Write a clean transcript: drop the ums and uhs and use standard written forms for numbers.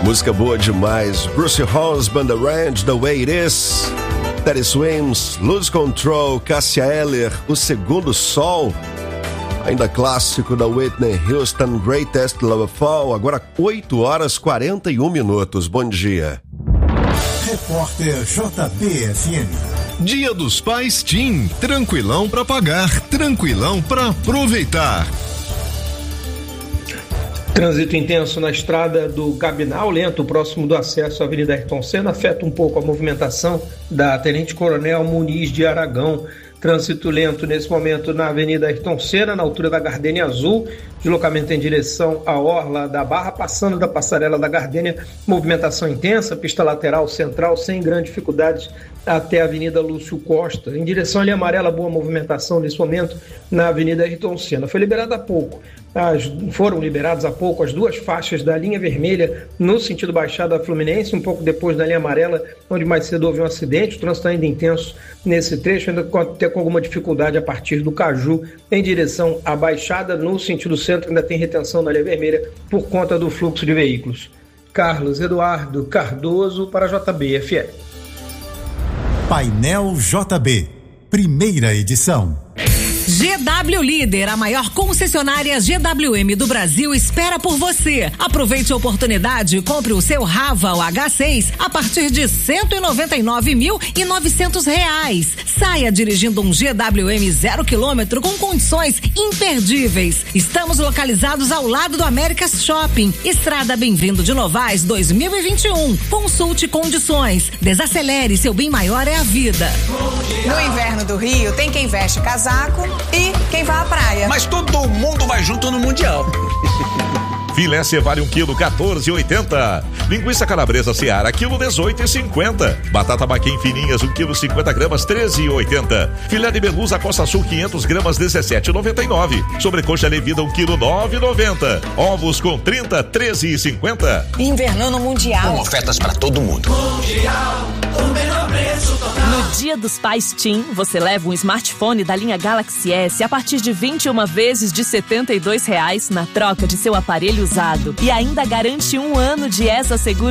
Música boa demais. Bruce Halls, Band Range, The Way It Is. Teddy Swims, Lose Control, Cássia Eller, O Segundo Sol. Ainda clássico da Whitney Houston, Greatest Love of All. Agora 8h41. Bom dia. Repórter JBFM. Dia dos Pais TIM. Tranquilão pra pagar, tranquilão pra aproveitar. Trânsito intenso na estrada do Cabinal, lento próximo do acesso à Avenida Ayrton Senna, afeta um pouco a movimentação da Tenente Coronel Muniz de Aragão. Trânsito lento nesse momento na Avenida Ayrton Senna, na altura da Gardênia Azul, deslocamento em direção à Orla da Barra, passando da passarela da Gardênia, movimentação intensa, pista lateral central, sem grandes dificuldades, até a Avenida Lúcio Costa. Em direção à linha amarela, boa movimentação nesse momento na Avenida Ayrton Senna. Foram liberadas há pouco as duas faixas da linha vermelha no sentido Baixada Fluminense, um pouco depois da linha amarela, onde mais cedo houve um acidente. O trânsito ainda intenso nesse trecho, ainda até com alguma dificuldade a partir do Caju em direção à Baixada. No sentido centro ainda tem retenção na linha vermelha por conta do fluxo de veículos. Carlos Eduardo Cardoso para a JBFM. Painel JB, primeira edição. GW Líder, a maior concessionária GWM do Brasil, espera por você. Aproveite a oportunidade e compre o seu Raval H6 a partir de R$199.900. Saia dirigindo um GWM 0 km com condições imperdíveis. Estamos localizados ao lado do Américas Shopping, Estrada Bem-vindo de Novaes 2021. Consulte condições. Desacelere, seu bem maior é a vida. No inverno do Rio tem quem veste casaco e quem vai à praia. Mas todo mundo vai junto no Mundial. Filé Cevalho 1 kg, 14,80. Linguiça calabresa Seara, quilo 18,50. Batata baquim fininhas, 1 kg, 50 gramas, 13,80. Filé de Belusa Costa Sul, 500 gramas, 17,99. Sobrecoxa Levida, 1 kg, 9,90. Ovos com 30, 13,50. Invernou no Mundial. Com ofertas para todo mundo. Mundial, o menor preço total. No Dia dos Pais TIM, você leva um smartphone da linha Galaxy S a partir de 21 vezes de R$ 72 na troca de seu aparelho usado. E ainda garante 1 ano de ESA Seguro